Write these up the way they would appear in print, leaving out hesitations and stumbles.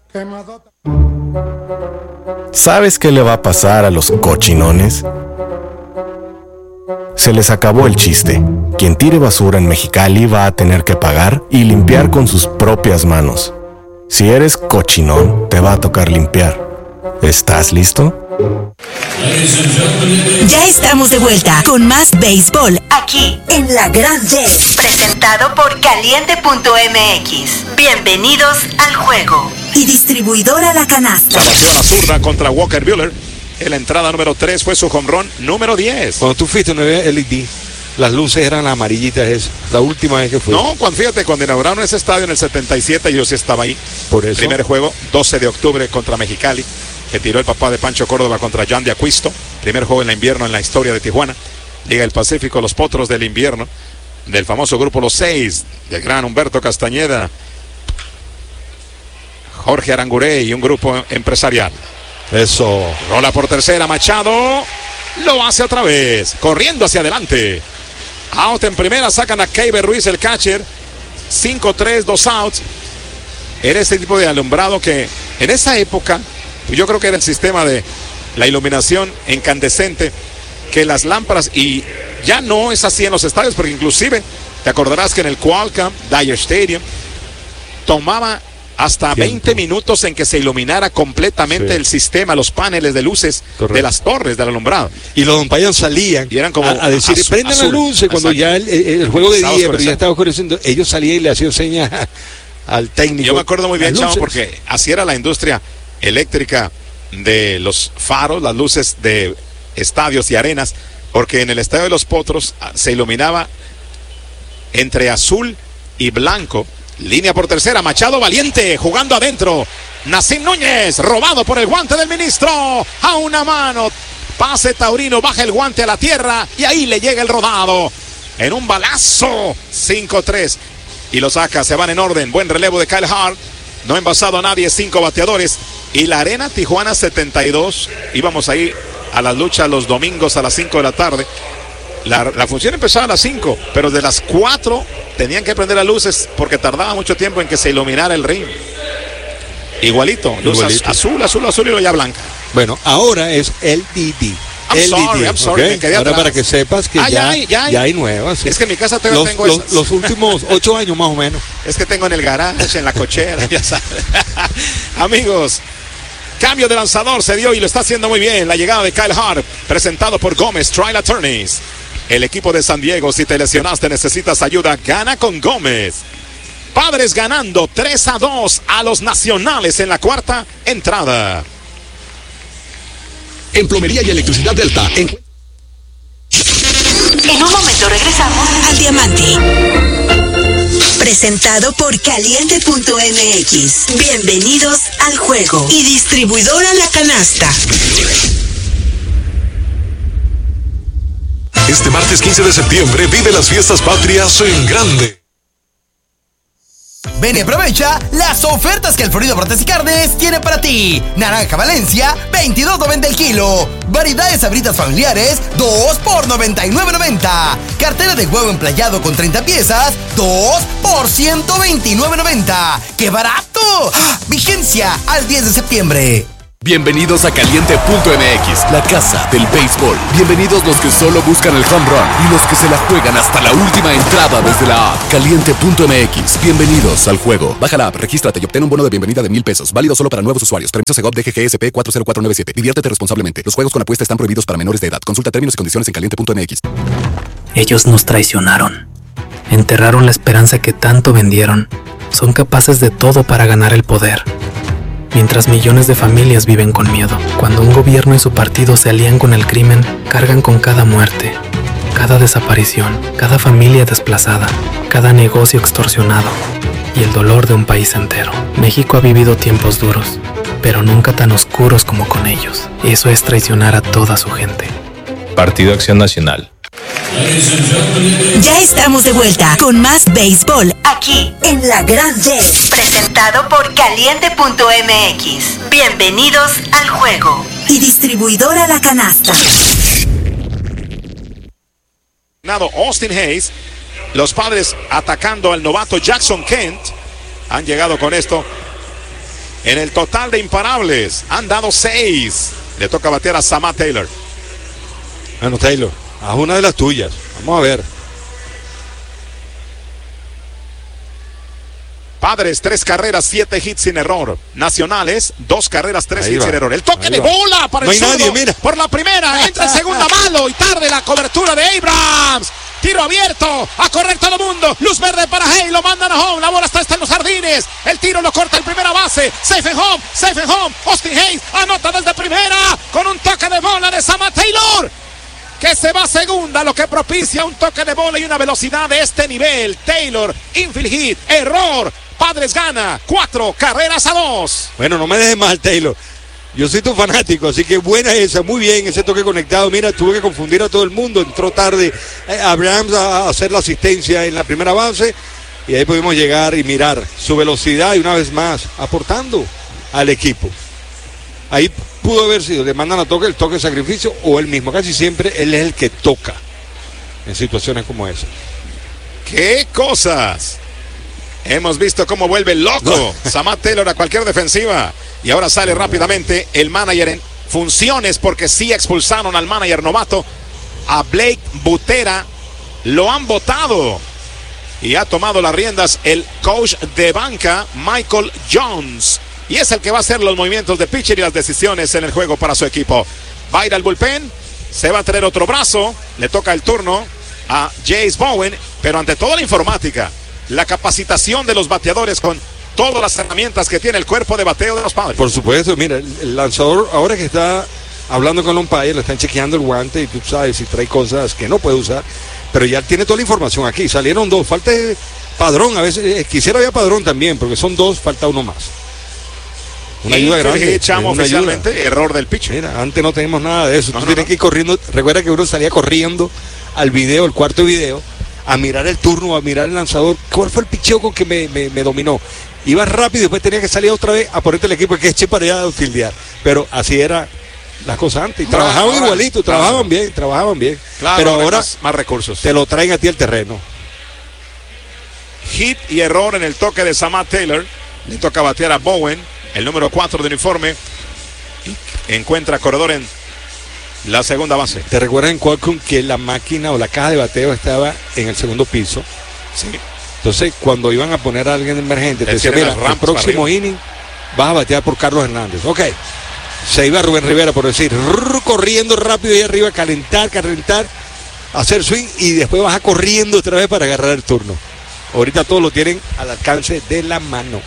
¿Sabes qué le va a pasar a los cochinones? Se les acabó el chiste. Quien tire basura en Mexicali va a tener que pagar y limpiar con sus propias manos. Si eres cochinón, te va a tocar limpiar. ¿Estás listo? Ya estamos de vuelta con más béisbol aquí en La Gran Red, presentado por Caliente.mx. Bienvenidos al juego. Y distribuidora La Canasta. La pasión a zurda contra Walker Buehler. En la entrada número 3 fue su home run número 10. Cuando tú fuiste no había LED. Las luces eran las amarillitas esas. La última vez que fui. No, cuando inauguraron ese estadio en el 77, yo sí estaba ahí. Por eso. Primer juego, 12 de octubre contra Mexicali, que tiró el papá de Pancho Córdoba contra Jan de Aquisto. Primer juego en el invierno en la historia de Tijuana. Liga del Pacífico, los Potros del invierno, del famoso grupo Los Seis, del gran Humberto Castañeda, Jorge Aranguren y un grupo empresarial. Eso. Rola por tercera, Machado lo hace otra vez, corriendo hacia adelante. Out en primera, sacan a Keiber Ruiz, el catcher. 5-3, 2 outs. Era este tipo de alumbrado que en esa época, yo creo que era el sistema de la iluminación incandescente, que las lámparas, y ya no es así en los estadios, porque inclusive te acordarás que en el Qualcomm Dodger Stadium tomaba hasta 20 minutos en que se iluminara completamente el sistema, los paneles de luces. Correcto. De las torres del alumbrado. Y los umpires salían y eran como a decir, prendan las luces cuando ya el juego de día, pero ya estaba oscureciendo. Ellos salían y le hacían señas al técnico. Yo me acuerdo muy bien, chavo, porque así era la industria eléctrica de los faros, las luces de estadios y arenas, porque en el estadio de los Potros se iluminaba entre azul y blanco. Línea por tercera, Machado valiente, jugando adentro. Nacim Núñez, robado por el guante del ministro. A una mano, pase taurino, baja el guante a la tierra y ahí le llega el rodado. En un balazo, 5-3. Y lo saca, se van en orden. Buen relevo de Kyle Hart. No ha envasado a nadie, 5 bateadores. Y la arena Tijuana 72. Íbamos ahí a las luchas los domingos a las 5 de la tarde. La función empezaba a las 5, pero de las 4 tenían que prender las luces porque tardaba mucho tiempo en que se iluminara el ring. Igualito, luz azul y luego ya blanca. Bueno, ahora es LDD. I'm sorry, okay. Me quedé ahora atrás. Para que sepas que ya hay nuevas. Sí. Es que en mi casa tengo esas. Los últimos 8 años más o menos. Es que tengo en el garage, en la cochera, ya sabes. Amigos, cambio de lanzador se dio y lo está haciendo muy bien. La llegada de Kyle Hart, presentado por Gómez Trial Attorneys. El equipo de San Diego, si te lesionaste, necesitas ayuda, gana con Gómez. Padres ganando 3-2 a los Nacionales en la cuarta entrada. En Plomería y Electricidad Delta. En un momento regresamos al Diamante. Presentado por Caliente.mx. Bienvenidos al juego. Y distribuidora La Canasta. Este martes 15 de septiembre vive las fiestas patrias en grande. Ven y aprovecha las ofertas que el Florido Frutas y Carnes tiene para ti. Naranja Valencia, $22.90 el kilo. Variedades Sabritas familiares, 2 por $99.90. Cartera de huevo emplayado con 30 piezas, 2 por $129.90. ¡Qué barato! ¡Ah! Vigencia al 10 de septiembre. Bienvenidos a Caliente.mx, la casa del béisbol. Bienvenidos los que solo buscan el home run y los que se la juegan hasta la última entrada desde la app. Caliente.mx, bienvenidos al juego. Baja la app, regístrate y obtén un bono de bienvenida de $1,000. Válido solo para nuevos usuarios. Permiso Segov DGGSP 40497. Diviértete responsablemente. Los juegos con apuesta están prohibidos para menores de edad. Consulta términos y condiciones en Caliente.mx. Ellos nos traicionaron. Enterraron la esperanza que tanto vendieron. Son capaces de todo para ganar el poder. Mientras millones de familias viven con miedo. Cuando un gobierno y su partido se alían con el crimen, cargan con cada muerte, cada desaparición, cada familia desplazada, cada negocio extorsionado y el dolor de un país entero. México ha vivido tiempos duros, pero nunca tan oscuros como con ellos. Eso es traicionar a toda su gente. Partido Acción Nacional. Ya estamos de vuelta con más béisbol aquí en La Gran Red, presentado por Caliente.mx. Bienvenidos al juego. Y distribuidora La Canasta. Austin Hayes, los Padres atacando al novato Jackson Kent. Han llegado con esto En el total de imparables han dado 6. Le toca batear a Samad Taylor. Bueno, Taylor, haz una de las tuyas. Vamos a ver. Padres, 3 carreras, 7 hits sin error. Nacionales, 2 carreras, 3 hits sin error. El toque de bola para el zurdo. Por la primera, entra en segunda malo y tarde la cobertura de Abrams. Tiro abierto, a correr todo el mundo. Luz verde para Hay, lo mandan a home. La bola está en los jardines. El tiro lo corta en primera base. Safe and home, safe and home. Austin Hayes anota desde primera con un toque de bola de Samad Taylor, que se va a segunda, lo que propicia un toque de bola y una velocidad de este nivel. Taylor, infield hit, error. Padres gana 4 carreras a 2. Bueno, no me dejes mal, Taylor. Yo soy tu fanático, así que buena esa, muy bien ese toque conectado. Mira, tuve que confundir a todo el mundo. Entró tarde Abrams a hacer la asistencia en la primera base y ahí pudimos llegar y mirar su velocidad y una vez más aportando al equipo. Ahí pudo haber sido, le mandan a toque el toque de sacrificio o él mismo. Casi siempre él es el que toca en situaciones como esa. ¡Qué cosas! Hemos visto cómo vuelve loco Samad Taylor a cualquier defensiva. Y ahora sale rápidamente el manager en funciones porque sí expulsaron al manager novato, a Blake Butera. Lo han votado y ha tomado las riendas el coach de banca, Michael Jones. Y es el que va a hacer los movimientos de pitcher y las decisiones en el juego para su equipo. Va a ir al bullpen, se va a traer otro brazo, le toca el turno a Jace Bowen, pero ante toda la informática, la capacitación de los bateadores con todas las herramientas que tiene el cuerpo de bateo de los Padres. Por supuesto, mira, el lanzador ahora que está hablando con el umpire, le están chequeando el guante y tú sabes si trae cosas que no puede usar, pero ya tiene toda la información aquí. Salieron 2, falta Padrón, a veces quisiera había Padrón también, porque son 2, falta uno más. Una ayuda grande. Echamos oficialmente ayuda. Error del pitcher. Mira, antes no tenemos nada de eso. Tú tienes que ir corriendo. Recuerda que uno salía corriendo al video, el cuarto video, a mirar el turno, a mirar el lanzador. ¿Cuál fue el picheo con que me dominó? Iba rápido y después tenía que salir otra vez a ponerte el equipo que eche para allá a fildear. Pero así era las cosas antes. Y trabajaban igualito, trabajaban bien. Claro, pero ahora más recursos. Te lo traen a ti el terreno. Hit y error en el toque de Samad Taylor. Le toca batear a Bowen, el número 4 de uniforme. Y encuentra corredor en la segunda base. ¿Te recuerdas en Qualcomm que la máquina o la caja de bateo estaba en el segundo piso? Sí. Entonces, cuando iban a poner a alguien emergente, te decía, mira, el próximo inning vas a batear por Carlos Hernández. Ok. Se iba Rubén Rivera, por decir, corriendo rápido ahí arriba, calentar, hacer swing y después baja corriendo otra vez para agarrar el turno. Ahorita todos lo tienen al alcance de la mano.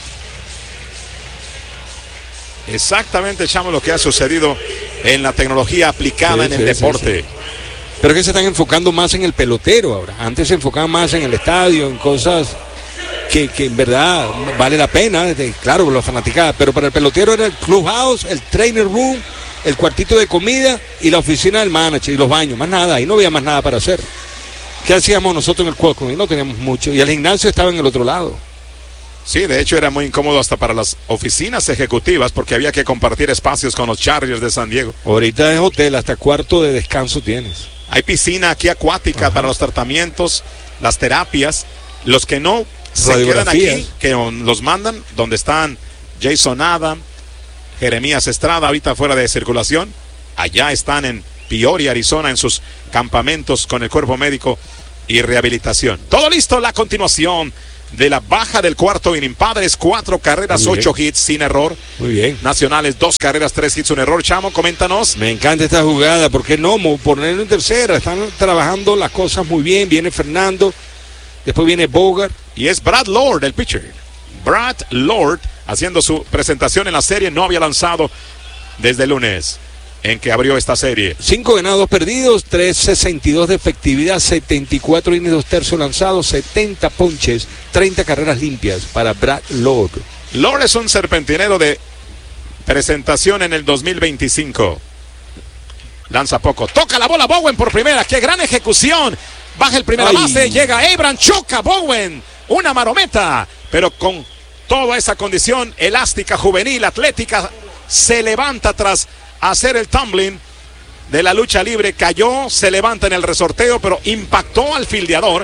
Exactamente, Chamo, lo que ha sucedido en la tecnología aplicada en el deporte. Sí. Pero que se están enfocando más en el pelotero ahora. Antes se enfocaban más en el estadio, en cosas que en verdad vale la pena, claro, la fanaticada. Pero para el pelotero era el clubhouse, el trainer room, el cuartito de comida y la oficina del manager y los baños. Más nada, ahí no había más nada para hacer. ¿Qué hacíamos nosotros en el Qualcomm? Y no teníamos mucho. Y el gimnasio estaba en el otro lado. Sí, de hecho era muy incómodo hasta para las oficinas ejecutivas porque había que compartir espacios con los Chargers de San Diego. Ahorita es hotel, hasta cuarto de descanso tienes. Hay piscina aquí acuática para los tratamientos, las terapias. Los que no se quedan aquí, que los mandan donde están Jason Adam, Jeremías Estrada, ahorita fuera de circulación. Allá están en Peoria, Arizona, en sus campamentos con el cuerpo médico y rehabilitación. Todo listo, la continuación de la baja del cuarto inning. Padres, 4 carreras, 8 hits sin error. Muy bien. Nacionales, 2 carreras, 3 hits, un error. Chamo, coméntanos. Me encanta esta jugada, ¿por qué no? Ponerlo en tercera, están trabajando las cosas muy bien. Viene Fernando, después viene Bogart. Y es Brad Lord, el pitcher. Brad Lord, haciendo su presentación en la serie, no había lanzado desde el lunes en que abrió esta serie. 5 ganados, 2 perdidos, 3.62 de efectividad, 74 innings, 2 tercios lanzados, 70 ponches, 30 carreras limpias para Brad Lord. Lord es un serpentinero de presentación en el 2025. Lanza poco, toca la bola Bowen por primera, qué gran ejecución. Baja el primera base, llega Abrams, choca Bowen, una marometa, pero con toda esa condición elástica, juvenil, atlética, se levanta tras hacer el tumbling de la lucha libre, cayó, se levanta en el resorteo, pero impactó al fildeador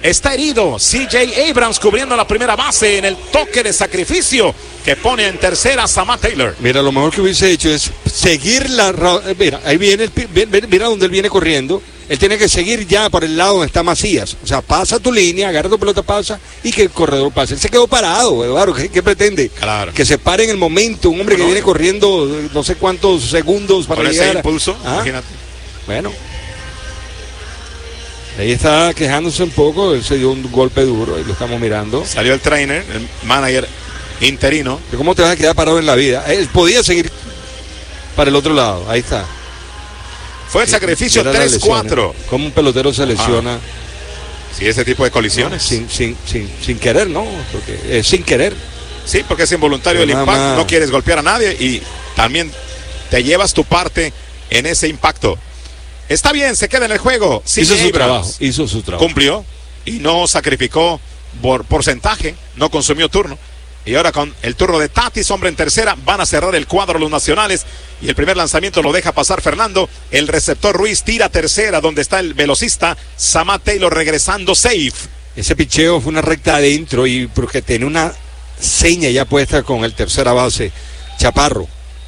Está herido. C.J. Abrams cubriendo la primera base en el toque de sacrificio que pone en tercera Samad Taylor. Mira, lo mejor que hubiese hecho es seguir mira, ahí viene, mira donde él viene corriendo. Él tiene que seguir ya por el lado donde está Macías. O sea, pasa tu línea, agarra tu pelota, pasa y que el corredor pase. Él se quedó parado, Eduardo. ¿Qué pretende? Claro. Que se pare en el momento. Un hombre que viene corriendo no sé cuántos segundos para llegar. Ese impulso, imagínate. Bueno. Ahí está quejándose un poco. Él se dio un golpe duro y lo estamos mirando. Salió el trainer, el manager interino. ¿Cómo te vas a quedar parado en la vida? Él podía seguir para el otro lado. Ahí está. Fue el sacrificio 3-4. ¿Cómo un pelotero se lesiona? Sí, ese tipo de colisiones. Sin querer, ¿no? Porque es sin querer. Sí, porque es involuntario el impacto. No quieres golpear a nadie y también te llevas tu parte en ese impacto. Está bien, se queda en el juego. Hizo su trabajo. Cumplió y no sacrificó por porcentaje, no consumió turno. Y ahora con el turno de Tatis, hombre en tercera, van a cerrar el cuadro los nacionales. Y el primer lanzamiento lo deja pasar Fernando. El receptor Ruiz tira tercera, donde está el velocista Samad Taylor regresando safe. Ese picheo fue una recta adentro y porque tiene una seña ya puesta con el tercera base, Chaparro.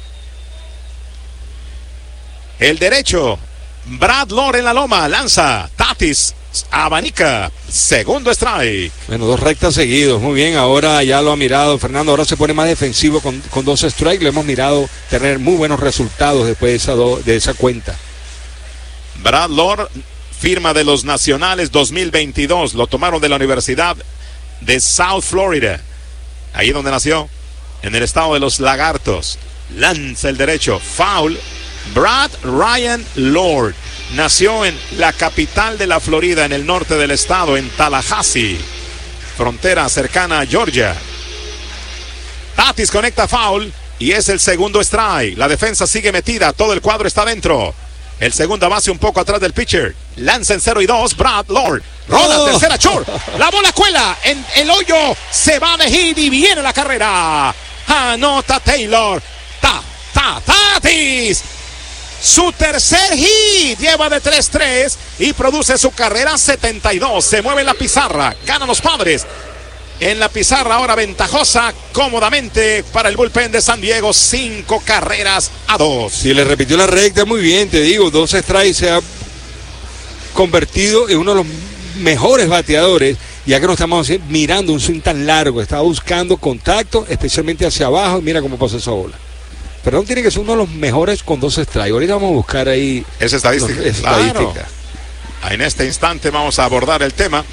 El derecho, Brad Lord en la loma, lanza, Tatis abanica, segundo strike. Bueno, 2 rectas seguidos, muy bien, ahora ya lo ha mirado Fernando, ahora se pone más defensivo con 2 strikes, lo hemos mirado tener muy buenos resultados después de esa cuenta. Brad Lord, firma de los Nacionales 2022, lo tomaron de la Universidad de South Florida, ahí donde nació, en el estado de los Lagartos. Lanza el derecho, foul. Brad Ryan Lord nació en la capital de la Florida, en el norte del estado, en Tallahassee, frontera cercana a Georgia. Tatis conecta foul y es el segundo strike. La defensa sigue metida, todo el cuadro está dentro. El segunda base un poco atrás del pitcher. Lanza en 0-2, Brad Lord. Rola, tercera short. La bola cuela en el hoyo. Se va de hit y viene la carrera. Anota Taylor. Tatis. Su tercer hit, lleva de 3-3 y produce su carrera 72. Se mueve en la pizarra, ganan los Padres. En la pizarra ahora ventajosa cómodamente para el bullpen de San Diego, 5-2. Sí, le repitió la recta muy bien, te digo, 2 strikes, se ha convertido en uno de los mejores bateadores, ya que no estamos mirando un swing tan largo, estaba buscando contacto, especialmente hacia abajo, y mira cómo pasó esa bola. Pero tiene que ser uno de los mejores con 2 strikes. Ahorita vamos a buscar ahí esa estadística. Claro. En este instante vamos a abordar el tema.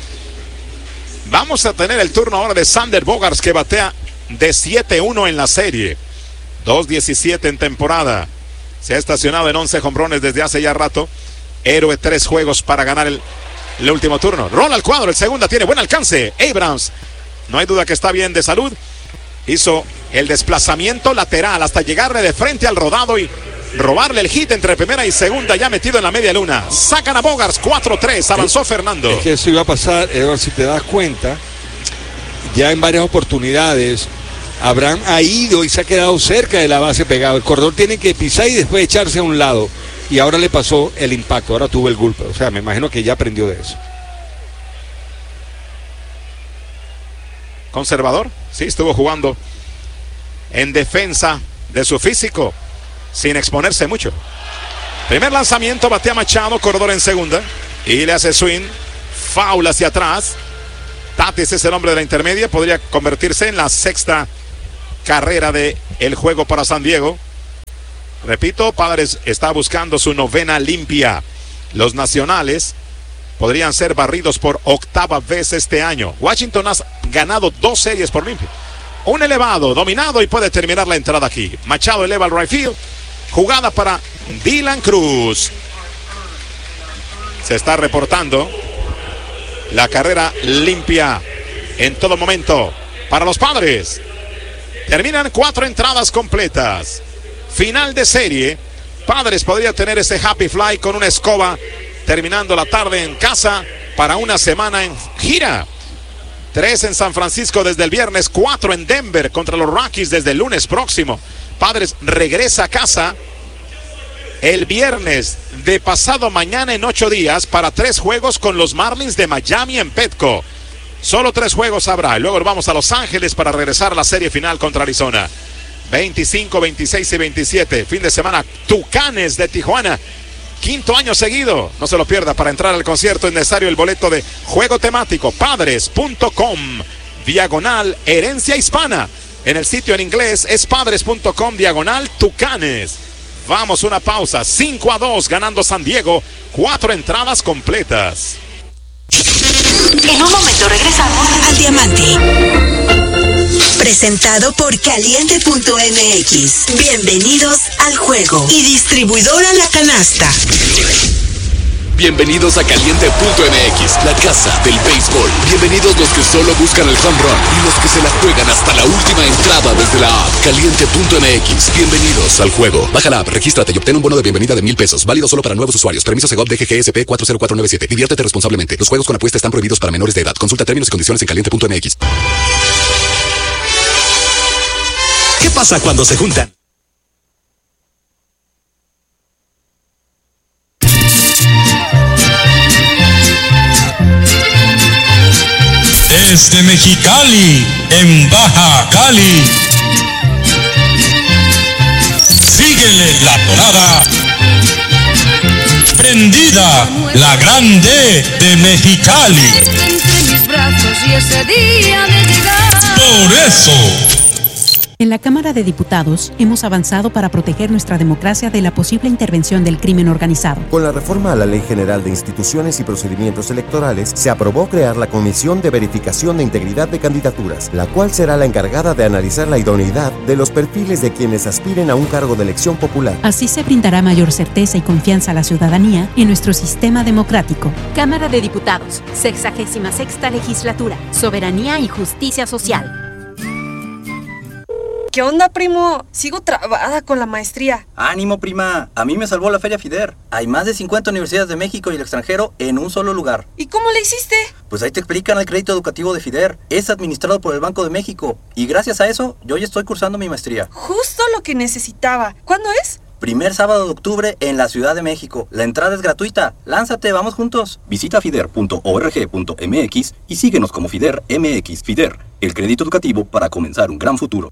Vamos a tener el turno ahora de Xander Bogaerts, que batea de 7-1 en la serie. 2-17 en temporada. Se ha estacionado en 11 jonrones desde hace ya rato. Héroe 3 juegos para ganar el último turno. Rola al cuadro, el segunda tiene buen alcance. Abrams, no hay duda que está bien de salud. Hizo el desplazamiento lateral hasta llegarle de frente al rodado y robarle el hit entre primera y segunda, ya metido en la media luna. Sacan a Bogaerts, 4-3, avanzó Fernando. Es que eso iba a pasar, Eduardo, si te das cuenta, ya en varias oportunidades Abraham ha ido y se ha quedado cerca de la base pegado. El corredor tiene que pisar y después echarse a un lado. Y ahora le pasó el impacto, ahora tuvo el golpe. O sea, me imagino que ya aprendió de eso. Conservador, sí, estuvo jugando en defensa de su físico, sin exponerse mucho. Primer lanzamiento, batea Machado, corredor en segunda, y le hace swing, foul hacia atrás. Tatis es el hombre de la intermedia, podría convertirse en la 6ª carrera del juego para San Diego. Repito, Padres está buscando su 9ª limpia. Los Nacionales podrían ser barridos por 8ª vez este año. Washington ha ganado 2 series por limpio. Un elevado, dominado, y puede terminar la entrada aquí. Machado eleva al right field. Jugada para Dylan Cruz. Se está reportando la carrera limpia en todo momento para los Padres. Terminan 4 entradas completas. Final de serie. Padres podría tener ese happy fly con una escoba, terminando la tarde en casa para una semana en gira. 3 en San Francisco desde el viernes, 4 en Denver contra los Rockies desde el lunes próximo. Padres regresa a casa el viernes de pasado mañana en 8 días para 3 juegos con los Marlins de Miami en Petco. Solo 3 juegos habrá. Luego vamos a Los Ángeles para regresar a la serie final contra Arizona. 25, 26 y 27. Fin de semana, Tucanes de Tijuana. 5º año seguido. No se lo pierda. Para entrar al concierto es necesario el boleto de juego temático. Padres.com/herencia hispana. En el sitio en inglés es padres.com/Tucanes. Vamos, una pausa. 5-2 ganando San Diego. 4 entradas completas. En un momento regresamos al Diamante. Presentado por Caliente.mx. Bienvenidos al juego. Y distribuidora La Canasta. Bienvenidos a Caliente.mx, la casa del béisbol. Bienvenidos los que solo buscan el home run y los que se la juegan hasta la última entrada desde la app. Caliente.mx, bienvenidos al juego. Baja la app, regístrate y obtén un bono de bienvenida de $1,000. Válido solo para nuevos usuarios. Permiso Segov DGGSP 40497. Diviértete responsablemente. Los juegos con apuesta están prohibidos para menores de edad. Consulta términos y condiciones en Caliente.mx. ¿Qué pasa cuando se juntan? Desde Mexicali, en Baja Cali. Síguele la tonada. Prendida, la grande de Mexicali. Por eso. En la Cámara de Diputados hemos avanzado para proteger nuestra democracia de la posible intervención del crimen organizado. Con la reforma a la Ley General de Instituciones y Procedimientos Electorales, se aprobó crear la Comisión de Verificación de Integridad de Candidaturas, la cual será la encargada de analizar la idoneidad de los perfiles de quienes aspiren a un cargo de elección popular. Así se brindará mayor certeza y confianza a la ciudadanía en nuestro sistema democrático. Cámara de Diputados, 66ª Legislatura, Soberanía y Justicia Social. ¿Qué onda, primo? Sigo trabada con la maestría. ¡Ánimo, prima! A mí me salvó la Feria FIDER. Hay más de 50 universidades de México y el extranjero en un solo lugar. ¿Y cómo le hiciste? Pues ahí te explican el crédito educativo de FIDER. Es administrado por el Banco de México. Y gracias a eso, yo ya estoy cursando mi maestría. Justo lo que necesitaba. ¿Cuándo es? Primer sábado de octubre en la Ciudad de México. La entrada es gratuita. Lánzate, vamos juntos. Visita fider.org.mx y síguenos como FIDER MX. FIDER, el crédito educativo para comenzar un gran futuro.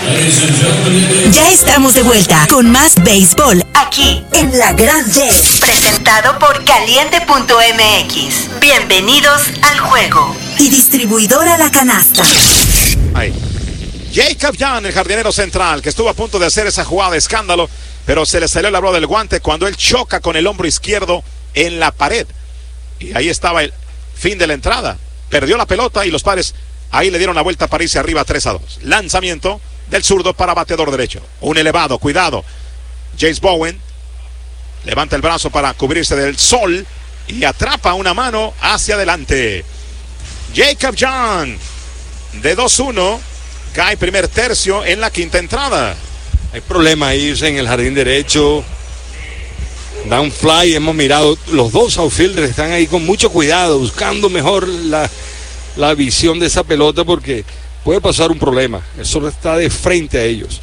Ya estamos de vuelta con más béisbol aquí en La Gran Yes. Presentado por Caliente.mx. Bienvenidos al juego. Y distribuidora La Canasta. Ay. Jacob Young, el jardinero central, que estuvo a punto de hacer esa jugada de escándalo, pero se le salió la bola del guante cuando él choca con el hombro izquierdo en la pared. Y ahí estaba el fin de la entrada. Perdió la pelota y los Padres ahí le dieron la vuelta para irse arriba 3-2. Lanzamiento del zurdo para bateador derecho. Un elevado, cuidado. Jace Bowen levanta el brazo para cubrirse del sol y atrapa una mano hacia adelante. Jacob Young de 2-1 cae primer tercio en la quinta entrada. Hay problema ahí en el jardín derecho. Down fly, hemos mirado. Los dos outfielders están ahí con mucho cuidado, buscando mejor la visión de esa pelota porque puede pasar un problema. El sol está de frente a ellos.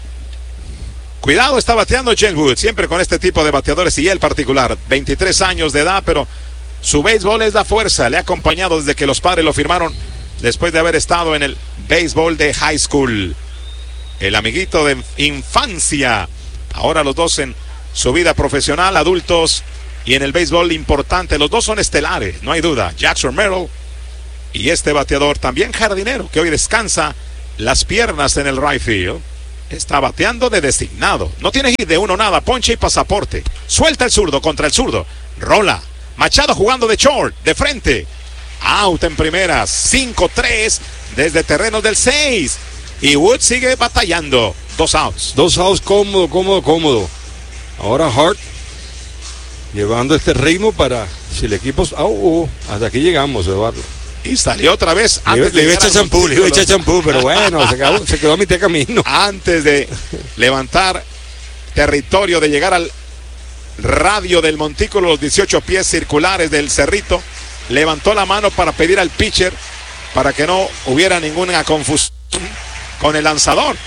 Cuidado, está bateando Jen Wood, siempre con este tipo de bateadores y él particular. 23 años de edad, pero su béisbol es la fuerza. Le ha acompañado desde que los Padres lo firmaron después de haber estado en el béisbol de high school. El amiguito de infancia. Ahora los dos en su vida profesional, adultos y en el béisbol importante. Los dos son estelares, no hay duda. Jackson Merrill y este bateador también jardinero que hoy descansa las piernas en el right field. Está bateando de designado. No tiene hit de uno nada, ponche y pasaporte. Suelta el zurdo contra el zurdo. Rola. Machado jugando de short, de frente. Out en primera. 5-3 desde terrenos del 6. Y Wood sigue batallando. 2 outs. 2 outs, cómodo. Ahora Hart llevando este ritmo para si el equipo... hasta aquí llegamos, Eduardo. Y salió otra vez. Le iba a echar champú, pero bueno, se quedó a mitad de camino. Antes de levantar territorio, de llegar al radio del montículo, los 18 pies circulares del cerrito, levantó la mano para pedir al pitcher para que no hubiera ninguna confusión con el lanzador.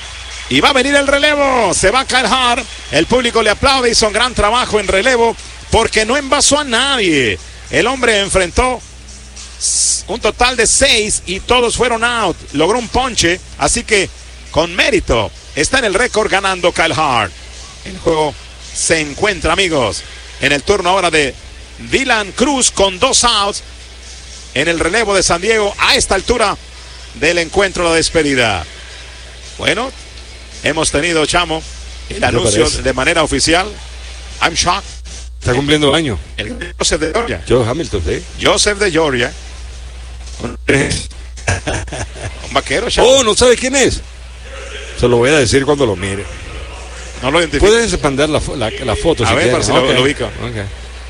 Y va a venir el relevo. Se va Kyle Hart. El público le aplaude. Hizo un gran trabajo en relevo porque no envasó a nadie. El hombre enfrentó un total de 6 y todos fueron out. Logró un ponche. Así que con mérito está en el récord ganando Kyle Hart. El juego se encuentra, amigos, en el turno ahora de Dylan Cruz con 2 outs en el relevo de San Diego a esta altura del encuentro, la despedida. Bueno, hemos tenido, Chamo, el anuncio de manera oficial. I'm shocked. Está cumpliendo año. El Joseph de Georgia. Joe Hamilton, sí. Joseph de Georgia. Un vaquero, Chamo. Oh, ¿no sabes quién es? Se lo voy a decir cuando lo mire. No lo identifico. Puedes expandir la foto. A si ver, para si lo ubico. Okay.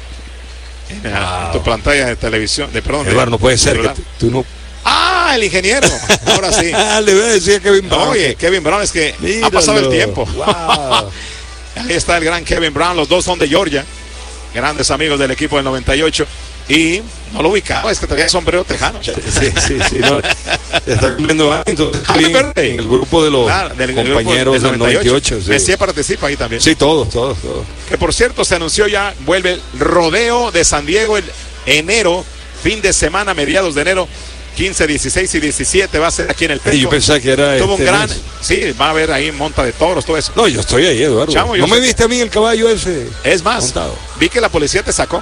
En tu pantalla de televisión. Eduardo, no puede ser que tú no. Ah, el ingeniero. Ahora sí. Le voy a decir a Kevin Brown. Oye, Kevin Brown, es que ha pasado el tiempo. Wow. Ahí está el gran Kevin Brown. Los dos son de Georgia. Grandes amigos del equipo del 98. Y no lo ubicaba, es que traía sombrero tejano. Sí. No, está cumpliendo años. En el grupo de los compañeros del 98. Sí. Messi participa ahí también. Sí, todos. Que por cierto, se anunció ya, vuelve el rodeo de San Diego en enero, fin de semana, mediados de enero. 15, 16 y 17 va a ser aquí en el Petco. Yo pensaba que era tuvo un gran, sí, va a haber ahí monta de toros, todo eso. No, yo estoy ahí, Eduardo. Chamo, ¿No me viste a mí el caballo ese? Es más, montado. Vi que la policía te sacó.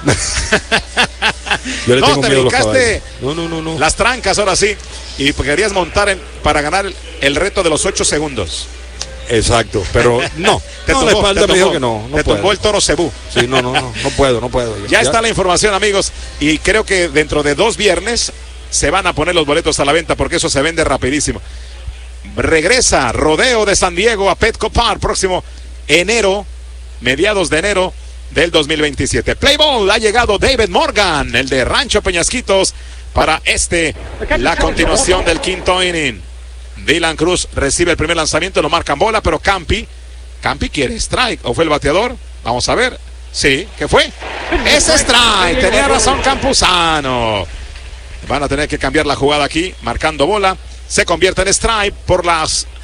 Yo le tengo te miedo a los brincaste no. las trancas ahora sí. Y querías montar para ganar el reto de los 8 segundos. Exacto, pero no. La espalda me dijo que no te tumbó el toro Cebú. Sí, no puedo. Ya está la información, amigos. Y creo que dentro de 2 viernes se van a poner los boletos a la venta porque eso se vende rapidísimo. Regresa Rodeo de San Diego a Petco Park próximo enero, mediados de enero del 2027. Play ball, ha llegado David Morgan, el de Rancho Peñasquitos, para la continuación del quinto inning. Dylan Cruz recibe el primer lanzamiento, lo marcan bola, pero Campi quiere strike, ¿o fue el bateador? Vamos a ver. Sí, ¿qué fue? Es strike, tenía razón Campuzano. Van a tener que cambiar la jugada aquí, marcando bola. Se convierte en strike por la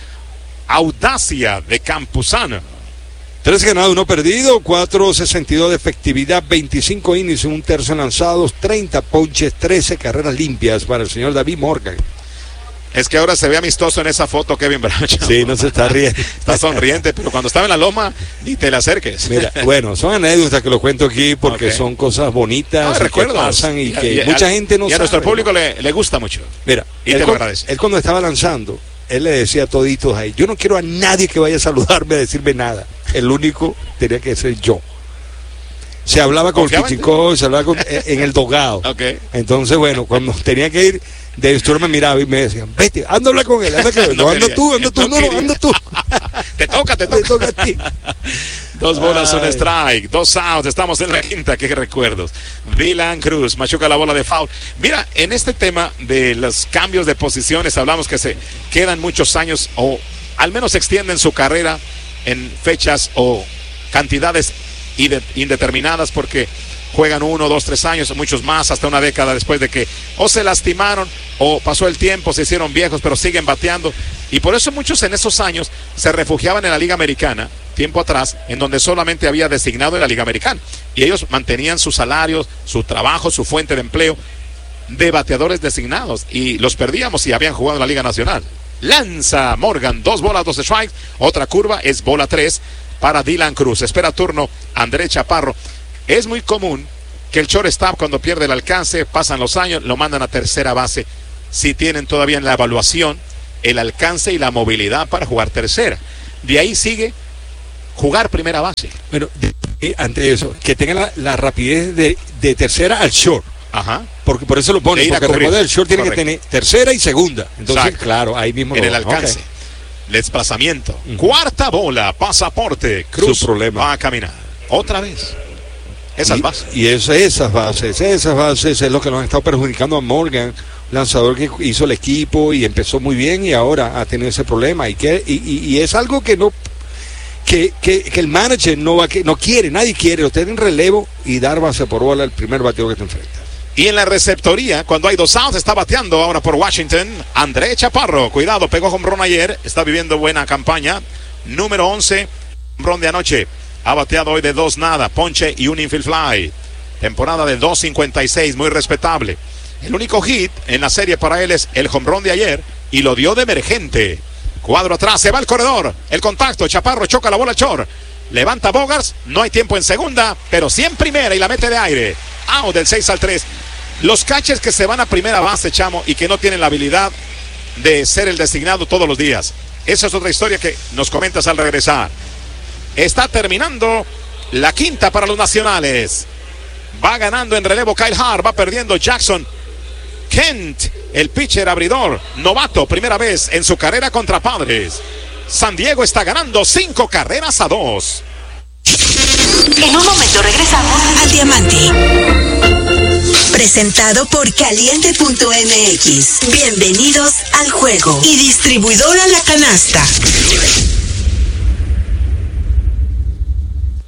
audacia de Campuzano. 3 ganados, 1 perdido, 4.62 de efectividad, 25 innings en un tercio lanzados, 30 ponches, 13 carreras limpias para el señor David Morgan. Es que ahora se ve amistoso en esa foto Kevin Brown. Sí, no se está riendo. Está sonriente, pero cuando estaba en la loma, ni te le acerques. Mira, bueno, son anécdotas que lo cuento aquí porque son cosas bonitas que pasan y que mucha gente no sabe. Y a nuestro público le gusta mucho. Mira, y te lo agradece. Él cuando estaba lanzando, él le decía a toditos ahí, yo no quiero a nadie que vaya a saludarme, a decirme nada. El único tenía que ser yo. Se hablaba con el Pichicó, se hablaba en el dogado. Entonces, bueno, cuando tenía que ir, de esto me miraba y me decían, vete, anda a hablar con él, anda tú. Te toca a ti. 2 bolas, 1 strike, 2 outs, estamos en la quinta, qué recuerdos. Dylan Cruz machuca la bola de foul. Mira, en este tema de los cambios de posiciones, hablamos que se quedan muchos años o al menos extienden su carrera en fechas o cantidades indeterminadas porque juegan 1, 2, 3 años, muchos más, hasta una década después de que o se lastimaron o pasó el tiempo, se hicieron viejos, pero siguen bateando. Y por eso muchos en esos años se refugiaban en la Liga Americana, tiempo atrás, en donde solamente había designado en la Liga Americana. Y ellos mantenían sus salarios, su trabajo, su fuente de empleo de bateadores designados. Y los perdíamos si habían jugado en la Liga Nacional. Lanza Morgan, 2 bolas, 2 strikes. Otra curva es bola 3 para Dylan Cruz. Espera turno Andrés Chaparro. Es muy común que el shortstop cuando pierde el alcance, pasan los años, lo mandan a tercera base. Si tienen todavía en la evaluación el alcance y la movilidad para jugar tercera. De ahí sigue jugar primera base. Bueno, ante eso, que tenga la rapidez de tercera al short. Ajá. Porque por eso lo pone, porque recuerda, el short tiene que tener tercera y segunda. Entonces, exacto, claro, ahí mismo en el alcance. Desplazamiento. Cuarta bola, pasaporte. Cruz va a caminar. Otra vez. Esas bases. Y esas bases es lo que nos ha estado perjudicando a Morgan, lanzador que hizo el equipo y empezó muy bien y ahora ha tenido ese problema. Y es algo que no que el manager no quiere, nadie quiere. Usted en relevo y dar base por bola al primer bateo que te enfrenta. Y en la receptoría, cuando hay 2 outs, está bateando ahora por Washington André Chaparro. Cuidado, pegó home run ayer, está viviendo buena campaña. Número 11, home run de anoche. Ha bateado hoy de 2-0, ponche y un infield fly. Temporada de 2.56, muy respetable. El único hit en la serie para él es el home run de ayer y lo dio de emergente. Cuadro atrás, se va el corredor. El contacto, Chaparro choca la bola al short. Levanta Bogaerts, no hay tiempo en segunda, pero sí en primera y la mete de aire. Out del 6-3. Los catchers que se van a primera base, Chamo, y que no tienen la habilidad de ser el designado todos los días. Esa es otra historia que nos comentas al regresar. Está terminando la quinta para los nacionales. Va ganando en relevo Kyle Hart, va perdiendo Jackson Kent, el pitcher abridor, novato, primera vez en su carrera contra Padres. San Diego está ganando 5-2. En un momento regresamos al Diamante. Presentado por Caliente.mx. Bienvenidos al juego. Y distribuidora La Canasta.